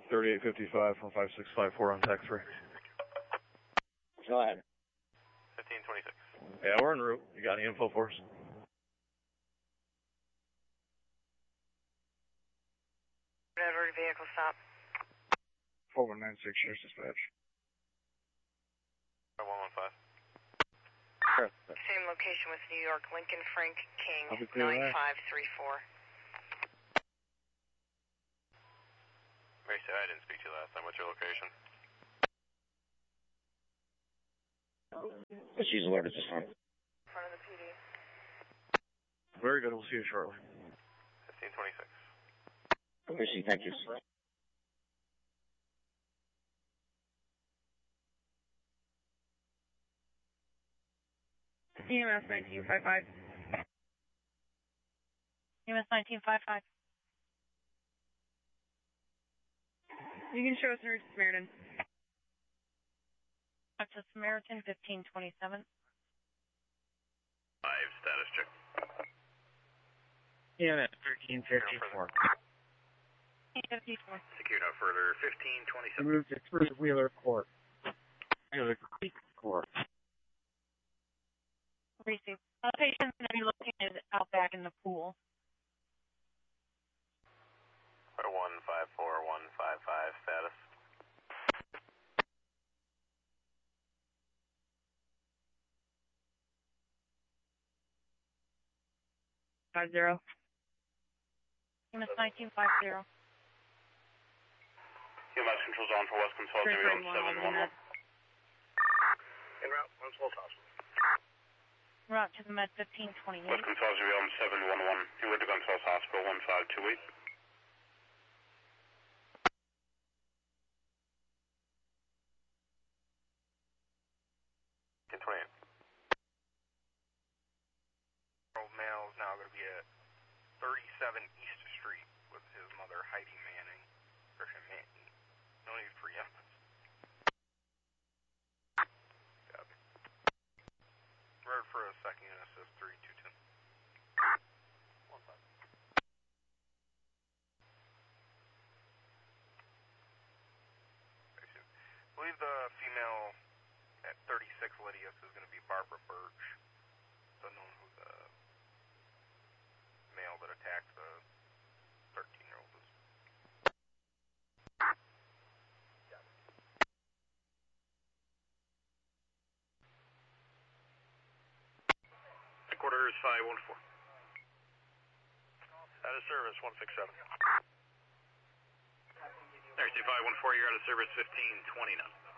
3855 from 5654 on tech 3. Go ahead. 1526. Yeah, we're en route. You got any info for us? Whatever vehicle stop. 4196, Sheriff's Dispatch. 115. Same location with New York, Lincoln Frank King, I'll be clear 9534. Mary said I didn't speak to you last time. What's your location? She's alerted this time. In front of the PD. Very good. We'll see you shortly. 1526. Lucy, thank you. EMS 1955. EMS 1955. You can show us in route to Samaritan. Up to Samaritan 1527. 5, status check. EMS 1354. 54. Secure no further. 1527. Move to Spruce Wheeler Court. Wheeler Creek Court. Receive. The patient's going to be located out back in the pool. 154155 status. EMS 1950. UMS control zone for West Consult 711. En route, West Consult Hospital. Route to the Med 1528. West Consult 711. You were to Consult Hospital 1528. 28. Male is now going to be at 37 East Street with his mother Heidi Manning. Christian Manning. No need for yeses. Copy. Road for a second unit assist 3210. 15. I believe the female at 36 Lydius is going to be Barbara Birch. Don't know who the male that attacked the 13-year-old is. Headquarters 514. Out of service 167. There's 514, you're out of service 1529.